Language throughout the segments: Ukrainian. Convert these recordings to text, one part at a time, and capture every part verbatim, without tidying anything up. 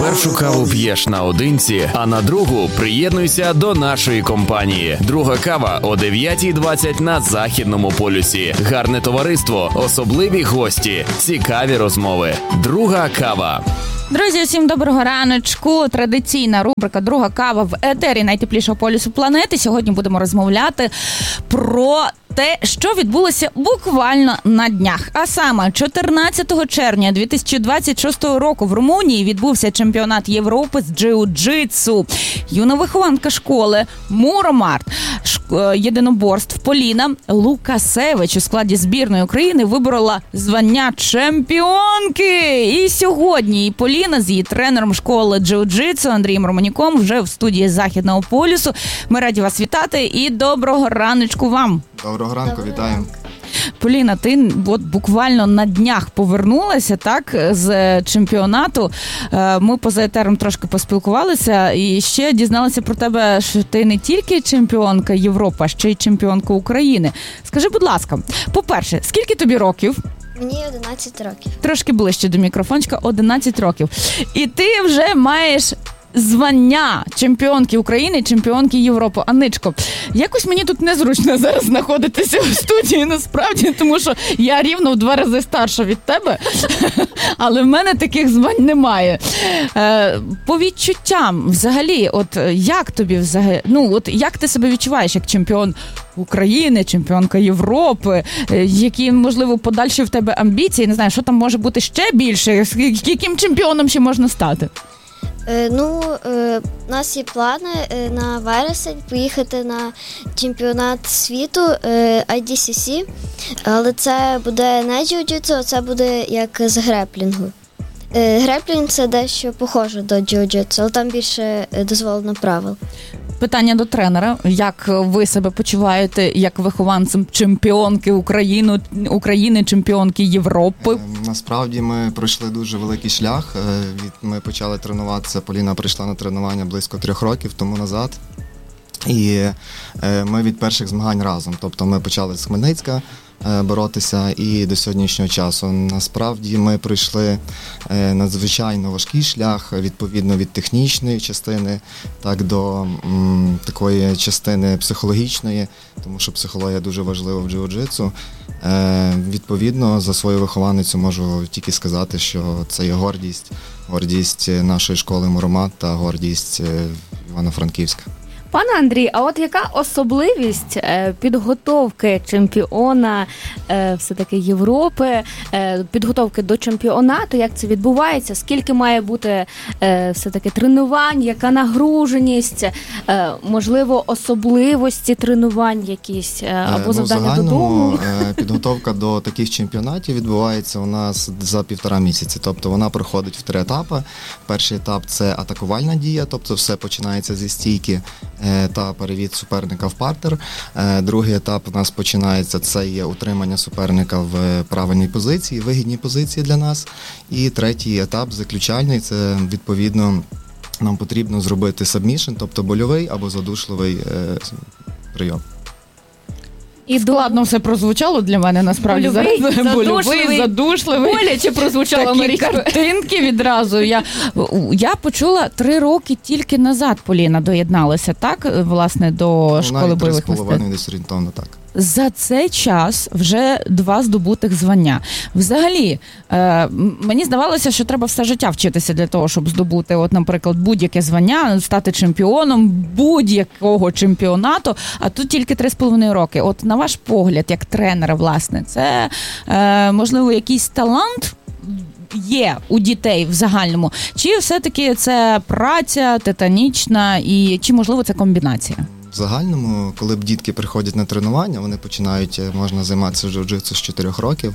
Першу каву п'єш наодинці, а на другу приєднуйся до нашої компанії. Друга кава о дев'ятій двадцять на Західному полюсі. Гарне товариство, особливі гості, цікаві розмови. Друга кава. Друзі, всім доброго раночку. Традиційна рубрика «Друга кава» в етері найтеплішого полюсу планети. Сьогодні будемо розмовляти про те, що відбулося буквально на днях. А саме, чотирнадцятого червня дві тисячі двадцять шостого року в Румунії відбувся чемпіонат Європи з джиу-джитсу. Юна вихованка школи Муромарт єдиноборств Поліна Лукасевич у складі збірної України виборола звання чемпіонки. І сьогодні і Поліна з її тренером школи джиу-джитсу Андрієм Романюком вже в студії Західного полюсу. Ми раді вас вітати і доброго раночку вам. Доброго ранку, вітаємо. Поліна, ти от буквально на днях повернулася, так, з чемпіонату. Ми поза етером трошки поспілкувалися і ще дізналися про тебе, що ти не тільки чемпіонка Європи, а ще й чемпіонка України. Скажи, будь ласка, по-перше, скільки тобі років? Мені одинадцять років. Трошки ближче до мікрофончика, одинадцять років. І ти вже маєш звання чемпіонки України, чемпіонки Європи. Аничко, якось мені тут незручно зараз знаходитися в студії, насправді, тому що я рівно в два рази старша від тебе, але в мене таких звань немає. По відчуттям, взагалі, от як тобі взагалі, ну, от як ти себе відчуваєш як чемпіон України, чемпіонка Європи, які, можливо, подальші в тебе амбіції, не знаю, що там може бути ще більше, яким чемпіоном ще можна стати? Е, ну, е, у нас є плани е, на вересень поїхати на чемпіонат світу е, ай ді сі сі, але це буде не джиу-джитсу, це буде як з греплінгу. Е, греплінг – це дещо похоже до джиу-джитсу, але там більше дозволено правил. Питання до тренера. Як ви себе почуваєте як вихованцем чемпіонки України, України, чемпіонки Європи? Насправді ми пройшли дуже великий шлях. Ми почали тренуватися, Поліна прийшла на тренування близько трьох років тому назад. І ми від перших змагань разом. Тобто ми почали з Хмельницька боротися і до сьогоднішнього часу. Насправді ми пройшли надзвичайно важкий шлях, відповідно від технічної частини, так до м, такої частини психологічної, тому що психологія дуже важлива в джиу-джитсу. Е, відповідно, за свою вихованицю можу тільки сказати, що це є гордість, гордість нашої школи Муромат та гордість Івано-Франківська. Пане Андрій, а от яка особливість е, підготовки чемпіона е, все-таки Європи, е, підготовки до чемпіонату, як це відбувається, скільки має бути е, все-таки тренувань, яка нагруженість, е, можливо, особливості тренувань якісь, е, або ну, завдання додому? Е, підготовка до таких чемпіонатів відбувається у нас за півтора місяці, тобто вона проходить в три етапи. Перший етап – це атакувальна дія, тобто все починається зі стійки та перевід суперника в партер. Другий етап у нас починається, це є утримання суперника в правильній позиції, вигідній позиції для нас. І третій етап, заключальний, це відповідно нам потрібно зробити сабмішн, тобто больовий або задушливий прийом. І складно все прозвучало для мене, насправді. Больовий, зараз. задушливий, Больовий, задушливий. Боляче прозвучало, такі Марічко. картинки відразу. Я, я почула три роки тільки назад, Поліна доєдналася, так, власне, до Ну, школи бойових мистецтв. мистецтв. Десь орієнтовно так. За цей час вже два здобутих звання. Взагалі, е, мені здавалося, що треба все життя вчитися для того, щоб здобути, от, наприклад, будь-яке звання, стати чемпіоном будь-якого чемпіонату, а тут тільки три з половиною роки. От на ваш погляд, як тренера, власне, це, е, можливо, якийсь талант є у дітей в загальному? Чи все-таки це праця титанічна і чи, можливо, це комбінація? В загальному, коли б дітки приходять на тренування, вони починають, можна займатися джиу-джитсу з чотирьох років.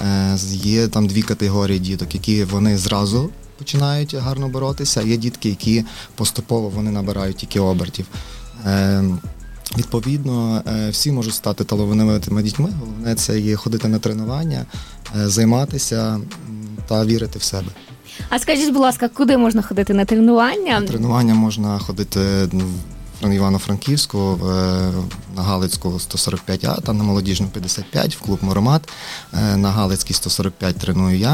Є там дві категорії діток, які вони зразу починають гарно боротися, є дітки, які поступово вони набирають тільки обертів. Відповідно, всі можуть стати талановитими дітьми, головне це є ходити на тренування, займатися та вірити в себе. А скажіть, будь ласка, куди можна ходити на тренування? На тренування можна ходити в Івано-Франківську, на Галицьку сто сорок п'ять А, там на Молодіжну п'ятдесят п'ять, в клуб Муромат. На Галицькій сто сорок п'ять треную я.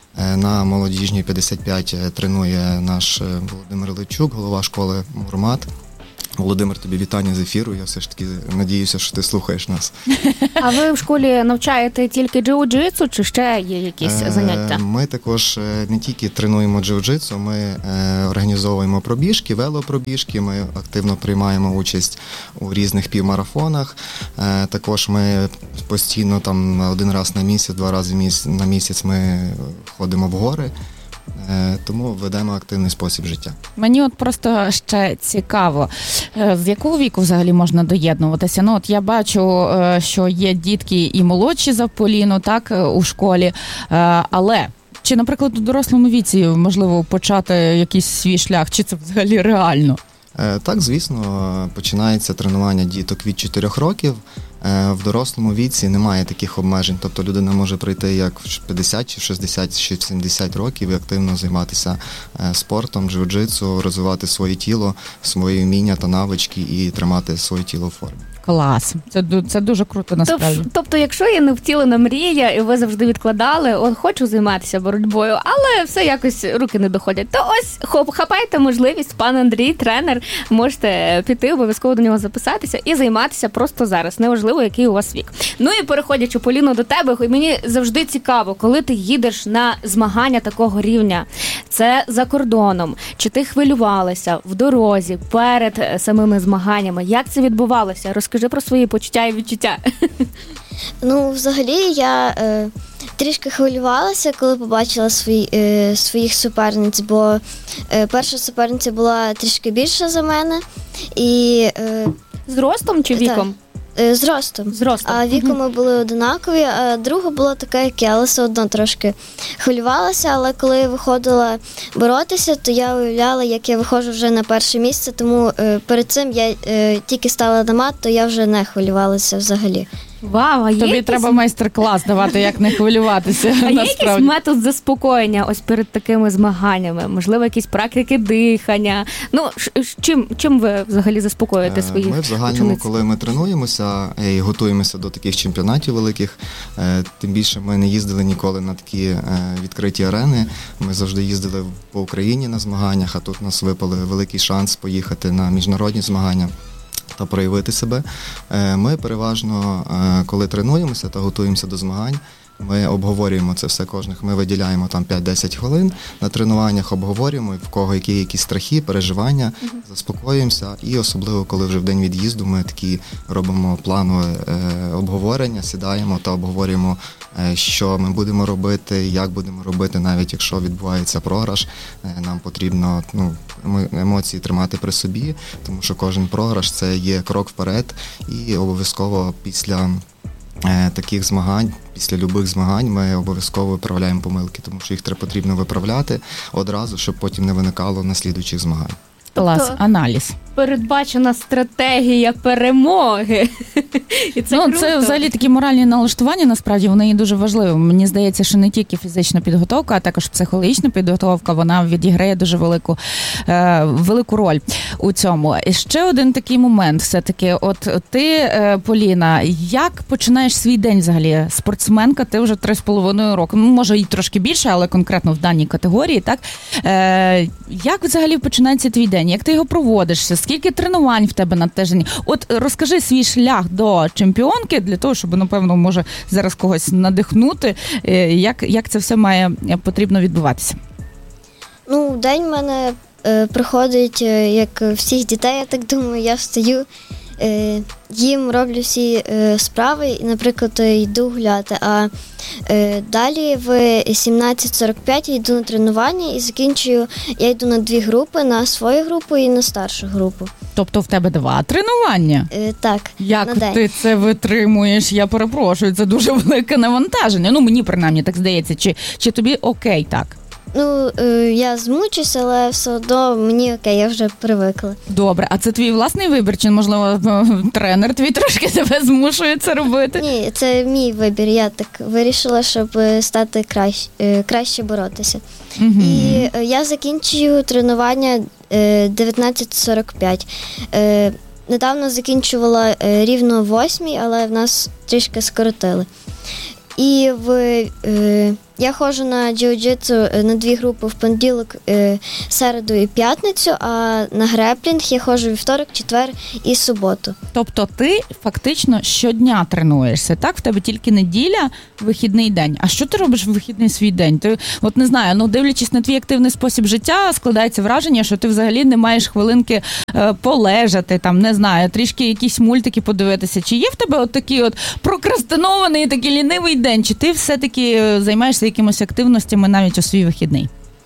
На молодіжній п'ятдесят п'ять тренує наш Володимир Левчук, голова школи Мурмат. Володимир, тобі вітання з ефіру. Я все ж таки надіюся, що ти слухаєш нас. А ви в школі навчаєте тільки джиу-джитсу чи ще є якісь заняття? Ми також не тільки тренуємо джиу-джитсу, ми організовуємо пробіжки, велопробіжки, ми активно приймаємо участь у різних півмарафонах. Також ми постійно там один раз на місяць, два рази на місяць ми ходимо в гори. Тому ведемо активний спосіб життя. Мені от просто ще цікаво, з якого віку взагалі можна доєднуватися? Ну, от я бачу, що є дітки і молодші за Поліну, так, у школі, але чи, наприклад, у дорослому віці можливо почати якийсь свій шлях, чи це взагалі реально? Так, звісно, починається тренування діток від чотирьох років. В дорослому віці немає таких обмежень, тобто людина може прийти як в п'ятдесят, чи в шістдесят, чи в сімдесят років і активно займатися спортом, джиу-джитсу, розвивати своє тіло, свої вміння та навички і тримати своє тіло в формі. Клас. Це, це дуже круто, насправді. Тобто, якщо є невтілена мрія, і ви завжди відкладали, от хочу займатися боротьбою, але все якось руки не доходять, то ось хоп, хапайте можливість, пан Андрій, тренер, можете піти, обов'язково до нього записатися і займатися просто зараз, неважливо, який у вас вік. Ну і переходячи, Поліно, до тебе, мені завжди цікаво, коли ти їдеш на змагання такого рівня, це за кордоном, чи ти хвилювалася в дорозі, перед самими змаганнями, як це відбувалося? Розкажи про свої почуття і відчуття. Ну, взагалі, я е, трішки хвилювалася, коли побачила свої, е, своїх суперниць, бо е, перша суперниця була трішки більша за мене. І, е, з ростом чи віком? Е, з ростом. З ростом. А віком ми були одинакові, а друга була така, як я, але все одно трошки хвилювалася. Але коли я виходила боротися, то я уявляла, як я виходжу вже на перше місце, тому е, перед цим я е, тільки стала на мат, то я вже не хвилювалася взагалі. Вау, а є Тобі якийсь... треба майстер-клас давати, як не хвилюватися. А є якийсь метод заспокоєння ось перед такими змаганнями? Можливо, якісь практики дихання? Ну, чим, чим ви взагалі заспокоюєте своїх Ми в загальному, учениць? коли ми тренуємося і готуємося до таких чемпіонатів великих, тим більше ми не їздили ніколи на такі відкриті арени. Ми завжди їздили по Україні на змаганнях, а тут нас випали великий шанс поїхати на міжнародні змагання та проявити себе. Ми переважно, коли тренуємося та готуємося до змагань, ми обговорюємо це все кожних. Ми виділяємо там п'ять-десять хвилин на тренуваннях, обговорюємо, в кого які якісь страхи, переживання, uh-huh. заспокоїмося. І особливо, коли вже в день від'їзду ми такі робимо планове е, обговорення, сідаємо та обговорюємо, е, що ми будемо робити, як будемо робити, навіть якщо відбувається програш. Е, нам потрібно ну, емоції тримати при собі, тому що кожен програш – це є крок вперед. І обов'язково після таких змагань, після любих змагань ми обов'язково виправляємо помилки, тому що їх треба потрібно виправляти одразу, щоб потім не виникало наслідуючих змагань. Клас, Тобто, аналіз. Передбачена стратегія перемоги. І це ну, круто. Це взагалі такі моральні налаштування, насправді, вони є дуже важливі. Мені здається, що не тільки фізична підготовка, а також психологічна підготовка, вона відіграє дуже велику, е, велику роль у цьому. І ще один такий момент все-таки. От ти, е, Поліна, як починаєш свій день взагалі? Спортсменка, ти вже три з половиною роки, ну, може і трошки більше, але конкретно в даній категорії, так? Е, як взагалі починається твій день? Як ти його проводиш? Скільки тренувань в тебе на тиждень? От розкажи свій шлях до чемпіонки, для того, щоб, напевно, може зараз когось надихнути. Як, як це все має потрібно відбуватися? Ну, день в мене е, проходить, е, як всіх дітей, я так думаю, я встаю, е, їм роблю всі е, справи, і, наприклад, йду гуляти. А е, далі в сімнадцять сорок п'ять я йду на тренування і закінчую, я йду на дві групи, на свою групу і на старшу групу. Тобто в тебе два тренування? Е, так, як на день. Ти це витримуєш? Я перепрошую, це дуже велике навантаження. Ну, мені принаймні так здається. Чи, чи тобі окей так? Ну, е, я змучусь, але все одно мені окей, я вже привикла. Добре, а це твій власний вибір, чи, можливо, тренер твій трошки тебе змушує це робити? Ні, це мій вибір, я так вирішила, щоб стати краще, е, краще боротися. Угу. І е, я закінчую тренування е, дев'ятнадцять сорок п'ять. Е, недавно закінчувала е, рівно восьмій, але в нас трішки скоротили. І в е, я ходжу на джиу-джитсу на дві групи в понеділок, е, середу і п'ятницю, а на греплінг я ходжу вівторок, четвер і суботу. Тобто ти фактично щодня тренуєшся, так? В тебе тільки неділя, вихідний день. А що ти робиш в вихідний свій день? Ти, от не знаю, ну дивлячись на твій активний спосіб життя, складається враження, що ти взагалі не маєш хвилинки е, полежати, там, не знаю, трішки якісь мультики подивитися. Чи є в тебе от такий от прокрастинований, такий лінивий день? Чи ти все-таки займаєшся якимось активностями навіть у свій вихідний?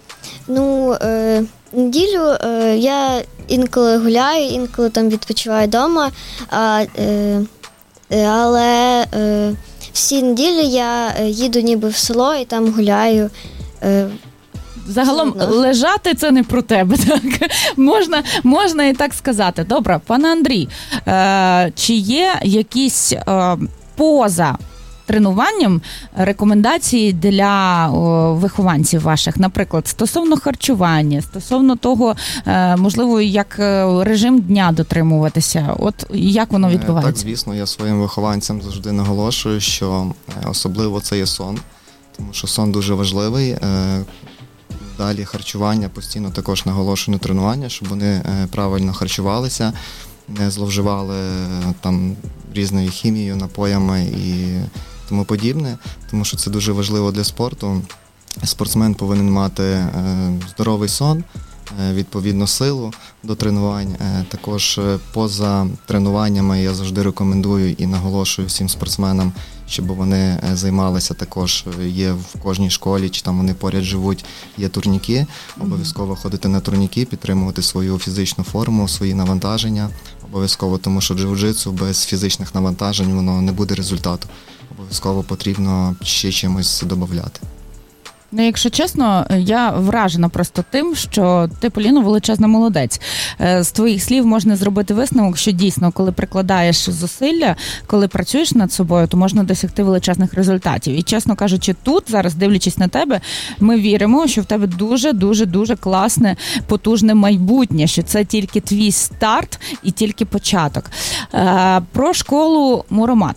Ну, е, неділю е, я інколи гуляю, інколи там відпочиваю вдома, а, е, е, але е, всі неділі я їду ніби в село і там гуляю. Е, Загалом лежати – це не про тебе, так? Можна, можна і так сказати. Добре, пане Андрій, е, чи є якісь е, поза тренуванням рекомендації для о, вихованців ваших, наприклад, стосовно харчування, стосовно того, е, можливо, як режим дня дотримуватися, от як воно відбувається? Так, звісно, я своїм вихованцям завжди наголошую, що особливо це є сон, тому що сон дуже важливий. Е, Далі харчування, постійно також наголошую на тренування, щоб вони правильно харчувалися, не зловживали там різною хімією, напоями і тому подібне, тому що це дуже важливо для спорту. Спортсмен повинен мати здоровий сон, відповідно силу до тренувань. Також поза тренуваннями я завжди рекомендую і наголошую всім спортсменам, щоб вони займалися також, є в кожній школі, чи там вони поряд живуть, є турніки, обов'язково ходити на турніки, підтримувати свою фізичну форму, свої навантаження, обов'язково, тому що джиу-джитсу без фізичних навантажень воно не буде результату, обов'язково потрібно ще чимось додати. Ну, якщо чесно, я вражена просто тим, що ти, Поліно, величезна молодець. З твоїх слів можна зробити висновок, що дійсно, коли прикладаєш зусилля, коли працюєш над собою, то можна досягти величезних результатів. І, чесно кажучи, тут, зараз дивлячись на тебе, ми віримо, що в тебе дуже-дуже-дуже класне, потужне майбутнє, що це тільки твій старт і тільки початок. Про школу Муромат.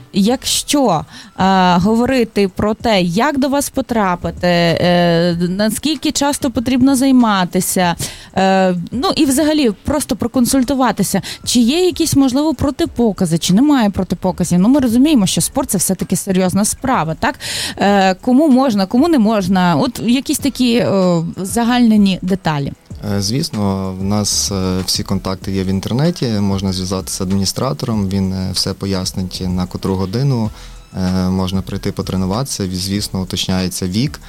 Якщо е, говорити про те, як до вас потрапити, е, наскільки часто потрібно займатися, е, ну і взагалі просто проконсультуватися, чи є якісь, можливо, протипокази, чи немає протипоказів. Ну, ми розуміємо, що спорт – це все-таки серйозна справа, так? Е, кому можна, кому не можна, от якісь такі е, загальнені деталі. Звісно, в нас всі контакти є в інтернеті, можна зв'язатися з адміністратором, він все пояснить, на котру годину можна прийти потренуватися, звісно, уточняється вік,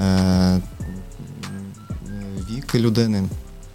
вік людини.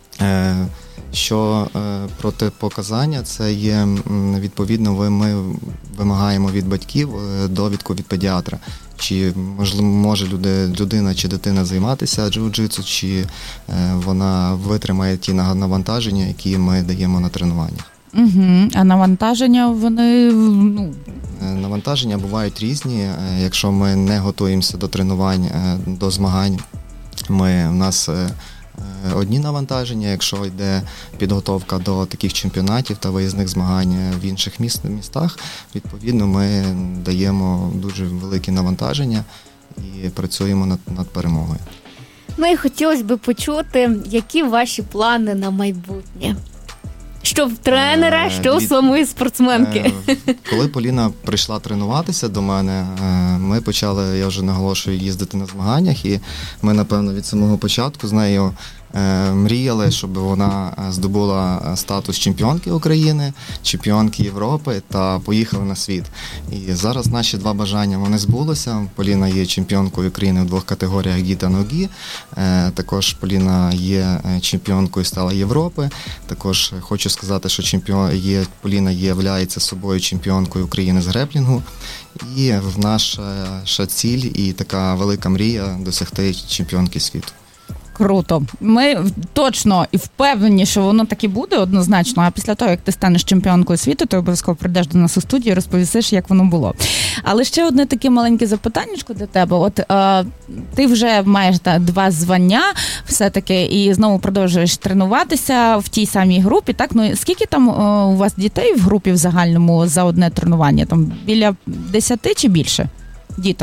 Що протипоказання, це є, відповідно, ми вимагаємо від батьків довідку від педіатра. Чи може людина чи дитина займатися джиу-джитсу, чи вона витримає ті навантаження, які ми даємо на тренуваннях. Угу. А навантаження, вони... Ну... Навантаження бувають різні. Якщо ми не готуємося до тренувань, до змагань, ми, у нас одні навантаження. Якщо йде підготовка до таких чемпіонатів та виїзних змагань в інших міст, містах, відповідно, ми даємо дуже великі навантаження і працюємо над, над перемогою. Ну і хотілося б почути, які ваші плани на майбутнє? Що в тренера, що в самої спортсменки. Коли Поліна прийшла тренуватися до мене, ми почали, я вже наголошую, їздити на змаганнях, і ми, напевно, від самого початку з нею мріяли, щоб вона здобула статус чемпіонки України, чемпіонки Європи та поїхала на світ. І зараз наші два бажання, вони збулися. Поліна є чемпіонкою України в двох категоріях гі та ногі. Також Поліна є чемпіонкою стала Європи. Також хочу сказати, що чемпіон є, Поліна є, являється собою чемпіонкою України з греплінгу. І наша ціль і така велика мрія досягти чемпіонки світу. Круто. Ми точно і впевнені, що воно так і буде однозначно, а після того, як ти станеш чемпіонкою світу, ти обов'язково прийдеш до нас у студію і розповісиш, як воно було. Але ще одне таке маленьке запитаннячко для тебе. От е, ти вже маєш та, два звання все-таки і знову продовжуєш тренуватися в тій самій групі, так? Ну, скільки там е, у вас дітей в групі в загальному за одне тренування? Там біля десяти чи більше діток?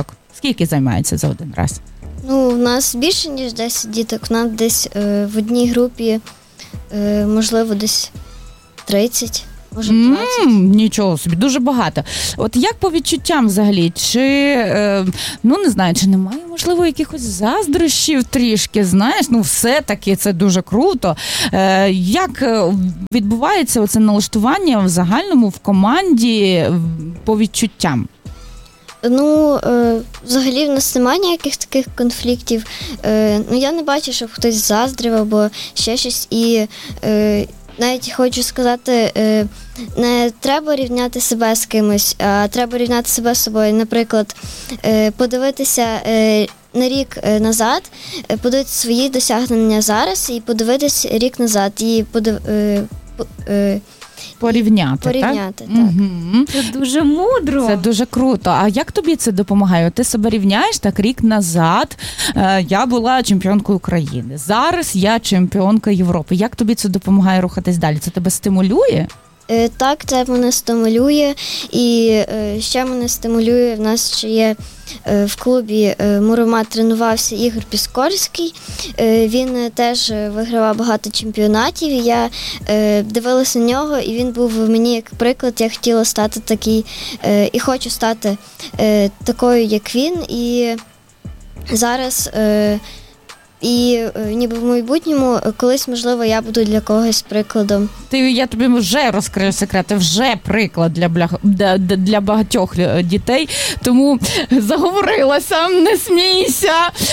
Скільки займається за один раз? Ну, у нас більше, ніж десять діток. У нас десь е, в одній групі, е, можливо, десь тридцять, може двадцять. М, Нічого собі, дуже багато. От як по відчуттям взагалі? Чи, е, ну не знаю, чи немає, можливо, якихось заздрощів трішки, знаєш? Ну, все-таки це дуже круто. Е, як е, відбувається оце налаштування в загальному, в команді, по відчуттям? Ну, е, взагалі в нас немає ніяких таких конфліктів. Е, ну, я не бачу, щоб хтось заздрив або ще щось. І е, навіть хочу сказати, е, не треба рівняти себе з кимось, а треба рівняти себе з собою. Наприклад, е, подивитися е, на рік е, назад, е, подивитися свої досягнення зараз і подивитися рік назад. І подив, е, по- е, Порівняти, порівняти, так? так. Угу. Це дуже мудро. Це дуже круто. А як тобі це допомагає? Ти себе рівняєш так рік назад. Е, я була чемпіонкою України. Зараз я чемпіонка Європи. Як тобі це допомагає рухатись далі? Це тебе стимулює? Е, Так, це мене стимулює, і е, ще мене стимулює, в нас ще є е, в клубі е, Муромат тренувався Ігор Піскорський, Е, він е, теж е, вигравав багато чемпіонатів, і я е, дивилася на нього, і він був мені як приклад, я хотіла стати такий, е, і хочу стати е, такою, як він, і зараз... Е, І е, ніби в майбутньому е, колись, можливо, я буду для когось прикладом. Ти, я тобі вже розкрию секрет, ти вже приклад для, бля, для, для багатьох е, дітей, тому заговорилася, не смійся.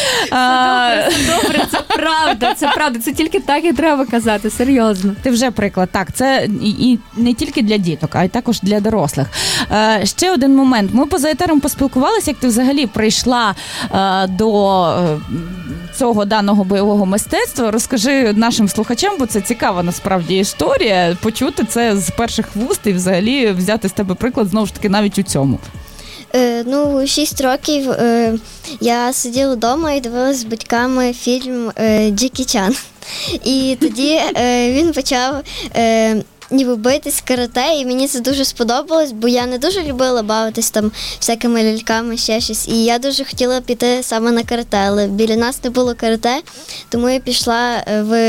А, Добре, це правда, це правда. Це тільки так і треба казати, серйозно. Ти вже приклад. Так, це і, і не тільки для діток, а й також для дорослих. Е, ще один момент. Ми поза етером поспілкувалися, як ти взагалі прийшла е, до е, цього даного бойового мистецтва. Розкажи нашим слухачам, бо це цікава насправді історія, почути це з перших вуст і взагалі взяти з тебе приклад знову ж таки навіть у цьому. Е, ну, шість років е, я сиділа вдома і дивилася з батьками фільм е, Джекі Чан. І тоді е, він почав е, ніби битись карате, і мені це дуже сподобалось, бо я не дуже любила бавитись там всякими ляльками, ще щось. І я дуже хотіла піти саме на карате, але біля нас не було карате, тому я пішла е, в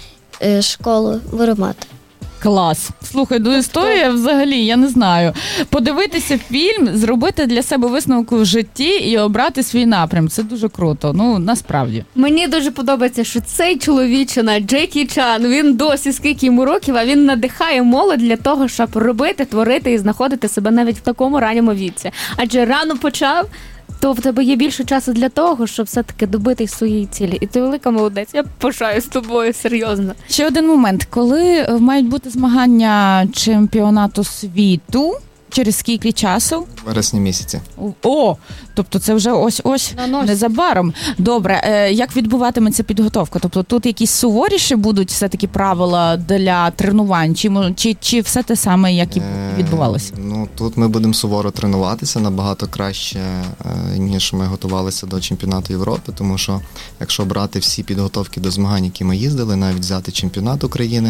е, школу Муромат. Клас. Слухай, ну історія взагалі, я не знаю. Подивитися фільм, зробити для себе висновок в житті і обрати свій напрям. Це дуже круто. Ну, насправді. Мені дуже подобається, що цей чоловічина Джекі Чан, він досі скільки йому років, а він надихає молодь для того, щоб робити, творити і знаходити себе навіть в такому ранньому віці. Адже рано почав, то в тебе є більше часу для того, щоб все-таки добитись своєї цілі. І ти велика молодець. Я пишаюсь з тобою, серйозно. Ще один момент. Коли мають бути змагання чемпіонату світу, через скільки часу? В вересні місяці. О, тобто це вже ось-ось незабаром. Добре, е, як відбуватиметься підготовка? Тобто тут якісь суворіші будуть все-таки правила для тренувань? Чи, мо- чи, чи все те саме, як і відбувалося? Е, Ну, тут ми будемо суворо тренуватися набагато краще, е, ніж ми готувалися до чемпіонату Європи, тому що якщо брати всі підготовки до змагань, які ми їздили, навіть взяти чемпіонат України,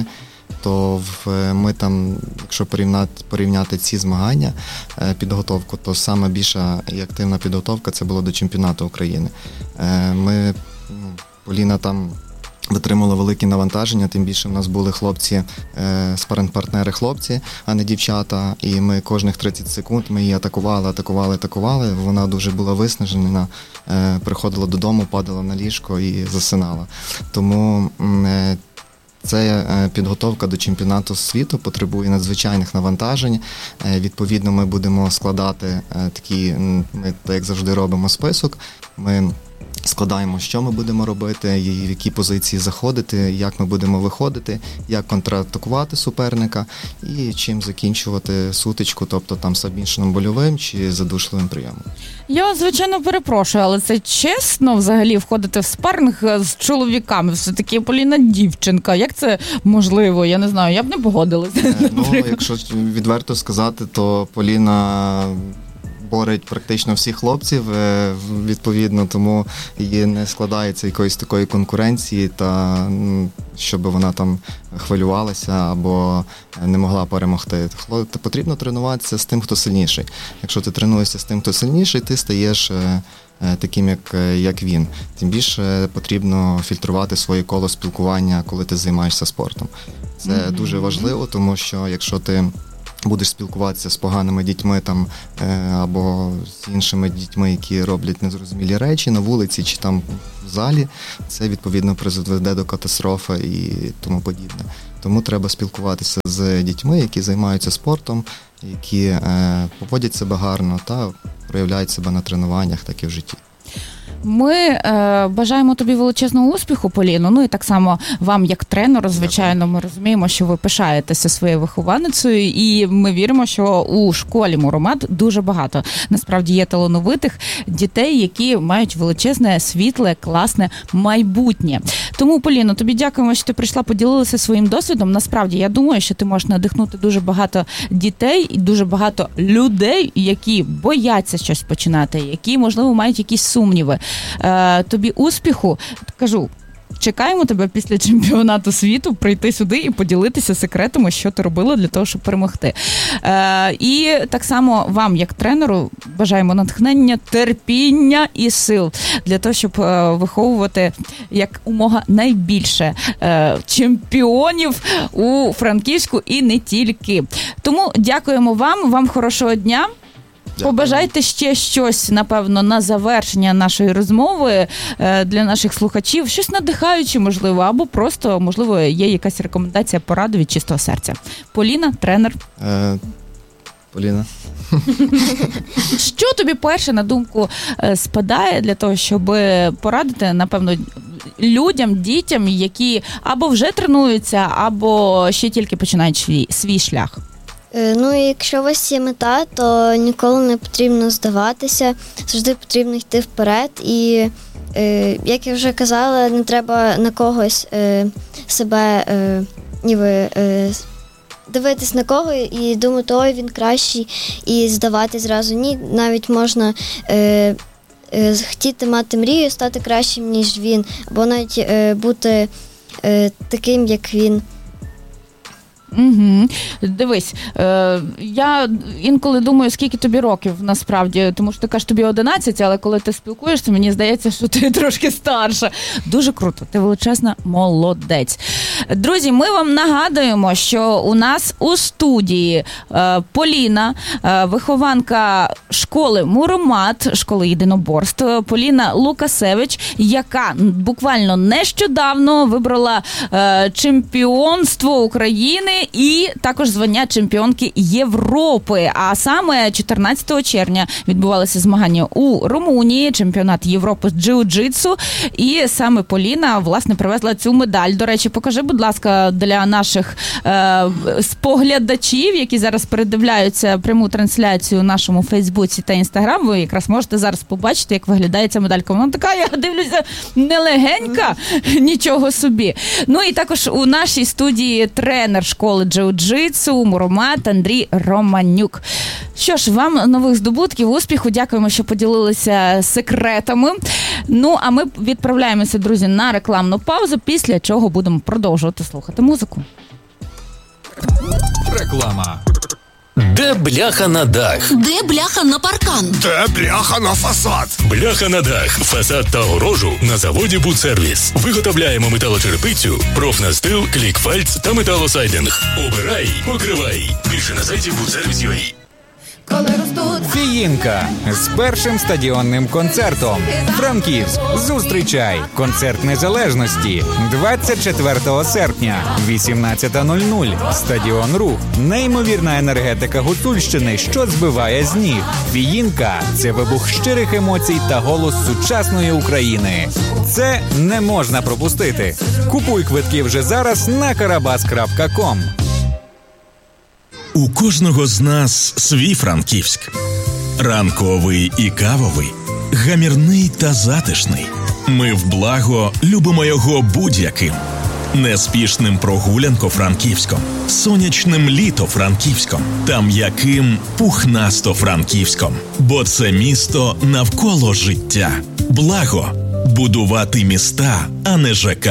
то в, ми там, якщо порівняти, порівняти ці змагання, е, підготовку, то саме більша і активна підготовка це було до чемпіонату України. Е, Ми, ну, Поліна там витримала великі навантаження, тим більше в нас були хлопці, е, спаринг-партнери хлопці, а не дівчата, і ми кожних тридцять секунд ми її атакували, атакували, атакували, вона дуже була виснажена, е, приходила додому, падала на ліжко і засинала. Тому м, е, Це е, підготовка до чемпіонату світу потребує надзвичайних навантажень. Е, Відповідно, ми будемо складати е, такі, м, ми так як завжди робимо список. Ми складаємо, що ми будемо робити, і в які позиції заходити, як ми будемо виходити, як контратакувати суперника і чим закінчувати сутичку, тобто там сабмішеном больовим чи задушливим прийомом. Я, звичайно, перепрошую, але це чесно взагалі входити в спарринг з чоловіками? Все-таки Поліна дівчинка. Як це можливо? Я не знаю, я б не погодилася. Е, Ну, якщо відверто сказати, то Поліна борить практично всіх хлопців, е, відповідно, тому їй не складається якоїсь такої конкуренції, та м, щоб вона там хвилювалася або не могла перемогти. Хло- Потрібно тренуватися з тим, хто сильніший. Якщо ти тренуєшся з тим, хто сильніший, ти стаєш е, таким, як, як він. Тим більше потрібно фільтрувати своє коло спілкування, коли ти займаєшся спортом. Це mm-hmm. дуже важливо, тому що якщо ти будеш спілкуватися з поганими дітьми там, або з іншими дітьми, які роблять незрозумілі речі на вулиці чи там в залі, це відповідно призведе до катастрофи і тому подібне. Тому треба спілкуватися з дітьми, які займаються спортом, які е, поводять себе гарно та проявляють себе на тренуваннях, так і в житті. Ми е, бажаємо тобі величезного успіху, Поліно. Ну і так само вам, як тренеру, звичайно, ми розуміємо, що ви пишаєтеся своєю вихованицею, і ми віримо, що у школі Муромат дуже багато, насправді, є талановитих дітей, які мають величезне, світле, класне майбутнє. Тому, Поліно, тобі дякуємо, що ти прийшла, поділилася своїм досвідом. Насправді, я думаю, що ти можеш надихнути дуже багато дітей і дуже багато людей, які бояться щось починати, які, можливо, мають якісь сумніви. Е, тобі успіху. Кажу, чекаємо тебе після чемпіонату світу прийти сюди і поділитися секретами, що ти робила для того, щоб перемогти. Е, і так само вам, як тренеру, бажаємо натхнення, терпіння і сил для того, щоб е, виховувати як умога найбільше е, чемпіонів у Франківську і не тільки. Тому дякуємо вам, вам хорошого дня. Дякую. Побажайте ще щось, напевно, на завершення нашої розмови для наших слухачів. Щось надихаюче, можливо, або просто, можливо, є якась рекомендація, поради від чистого серця. Поліна, тренер. Е, Поліна. Що тобі перше на думку спадає для того, щоб порадити, напевно, людям, дітям, які або вже тренуються, або ще тільки починають свій, свій шлях? Ну, і якщо у вас є мета, то ніколи не потрібно здаватися, завжди потрібно йти вперед. І, е, як я вже казала, не треба на когось е, себе е, ніби, е, дивитись на кого і думати, ой, він кращий, і здавати зразу. Ні, навіть можна е, е, хотіти мати мрію, стати кращим, ніж він, або навіть е, бути е, таким, як він. Угу. Дивись, е, я інколи думаю, скільки тобі років насправді, тому що ти кажеш, тобі одинадцять, але коли ти спілкуєшся, мені здається, що ти трошки старша. Дуже круто, ти величезна молодець. Друзі, ми вам нагадуємо, що у нас у студії е, Поліна, е, вихованка школи Муромат, школи єдиноборств, Поліна Лукасевич, яка буквально нещодавно вибрала е, чемпіонство України і також звання чемпіонки Європи. А саме чотирнадцятого червня відбувалися змагання у Румунії, чемпіонат Європи з джиу-джитсу. І саме Поліна, власне, привезла цю медаль. До речі, покажи, будь ласка, для наших е, споглядачів, які зараз передивляються пряму трансляцію у нашому Фейсбуці та Інстаграм. Ви якраз можете зараз побачити, як виглядає ця медалька. Вона така, я дивлюся, нелегенька, нічого собі. Ну і також у нашій студії тренер школи джиу-джитсу Муромат Андрій Романюк. Що ж, вам нових здобутків, успіху, дякуємо, що поділилися секретами. Ну, а ми відправляємося, друзі, на рекламну паузу, після чого будемо продовжувати слухати музику. Реклама. Де бляха на дах? Де бляха на паркан? Де бляха на фасад? Бляха на дах, фасад та огорожу на заводі «Будсервіс». Виготовляємо металочерепицю, профнастил, клікфальц та металосайдинг. Обирай, покривай. Більше на сайті будсервіс крапка ю а. Фіїнка з першим стадіонним концертом. Франківськ. Зустрічай. Концерт Незалежності. двадцять четвертого серпня. вісімнадцята нуль нуль. Стадіон Рух. Неймовірна енергетика Гуцульщини, що збиває з ніг. Фіїнка – це вибух щирих емоцій та голос сучасної України. Це не можна пропустити. Купуй квитки вже зараз на карабас крапка ком. У кожного з нас свій Франківськ. Ранковий і кавовий, гамірний та затишний. Ми в благо любимо його будь-яким. Неспішним прогулянко-франківськом, сонячним літо-франківськом та м'яким пухнасто-франківськом. Бо це місто навколо життя. Благо – будувати міста, а не ЖК.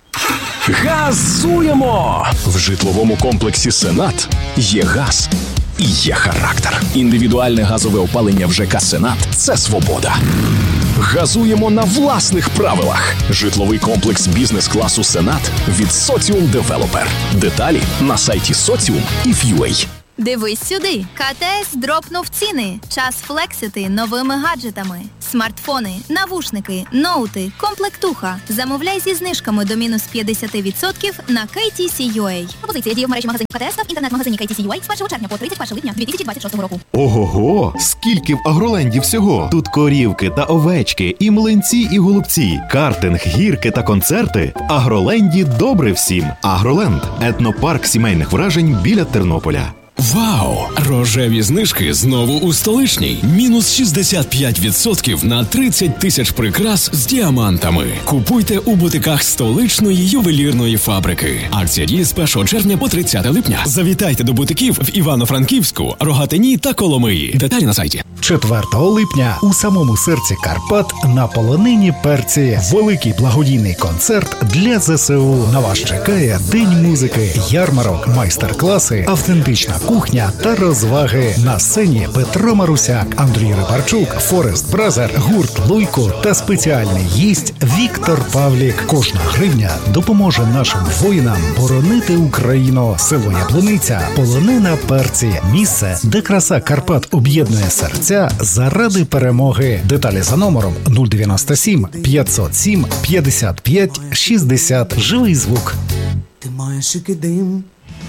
Газуємо! В житловому комплексі «Сенат» є газ. є характер. Індивідуальне газове опалення в ЖК «Сенат» – це свобода. Газуємо на власних правилах. Житловий комплекс бізнес-класу «Сенат» від Соціум Девелопер. Деталі на сайті соціум і ф ю ей. Дивись сюди. КТС дропнув ціни. Час флексити новими гаджетами. Смартфони, навушники, ноути, комплектуха. Замовляй зі знижками до мінус п'ятдесят відсотків на кей ті сі точка ю ей. Пропозиція діє в мережі магазинів КТС та в інтернет-магазині кей ті сі точка ю ей з першого червня по тридцять першого липня дві тисячі двадцять шостого року. Ого-го! Скільки в Агроленді всього! Тут корівки та овечки, і млинці, і голубці, картинг, гірки та концерти. В Агроленді добре всім. Агроленд – етнопарк сімейних вражень біля Тернополя. Вау! Рожеві знижки знову у Столичній. Мінус шістдесят п'ять відсотків на тридцять тисяч прикрас з діамантами. Купуйте у бутиках столичної ювелірної фабрики. Акція діє з першого червня по тридцяте липня. Завітайте до бутиків в Івано-Франківську, Рогатині та Коломиї. Деталі на сайті. четвертого липня у самому серці Карпат на полонині перці. Великий благодійний концерт для зе се у. На вас чекає День музики, ярмарок, майстер-класи, автентична кухня та розваги. На сцені Петро Марусяк, Андрій Рибарчук, Форест Бразер, гурт Луйко та спеціальний гість Віктор Павлік. Кожна гривня допоможе нашим воїнам боронити Україну. Село Яблуниця, полонина перці. Місце, де краса Карпат об'єднує серця заради перемоги. Деталі за номером нуль дев'яносто сім п'ятсот сім п'ятдесят п'ять шістдесят. Живий звук. Ти маєш дим.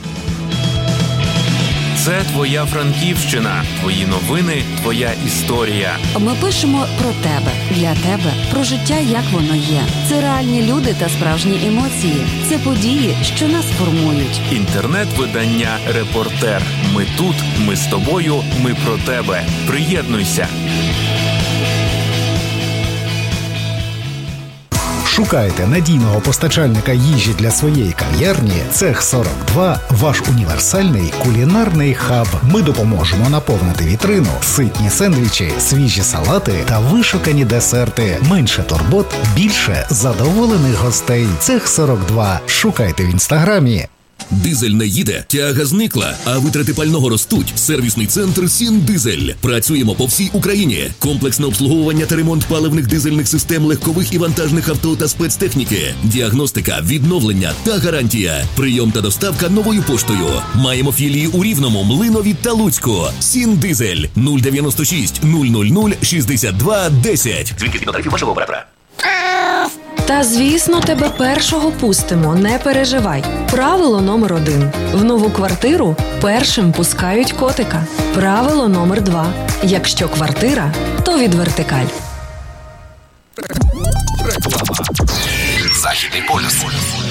Це твоя Франківщина, твої новини, твоя історія. Ми пишемо про тебе, для тебе, про життя, як воно є. Це реальні люди та справжні емоції. Це події, що нас формують. Інтернет-видання «Репортер». Ми тут, ми з тобою, ми про тебе. Приєднуйся. Шукаєте надійного постачальника їжі для своєї кав'ярні? Цех сорок два – ваш універсальний кулінарний хаб. Ми допоможемо наповнити вітрину, ситні сендвічі, свіжі салати та вишукані десерти. Менше турбот, більше задоволених гостей. Цех сорок два. Шукайте в інстаграмі. Дизель не їде, тяга зникла, а витрати пального ростуть. Сервісний центр «Сіндизель». Працюємо по всій Україні. Комплексне обслуговування та ремонт паливних дизельних систем легкових і вантажних авто та спецтехніки. Діагностика, відновлення та гарантія. Прийом та доставка новою поштою. Маємо філії у Рівному, Млинові та Луцьку. «Сіндизель» нуль дев'яносто шість нуль нуль нуль шістдесят два десять. Дзвінки згідно тарифів вашого оператора. Та, звісно, тебе першого пустимо, не переживай. Правило номер один. В нову квартиру першим пускають котика. Правило номер два. Якщо квартира, то від вертикаль. Західний полюс.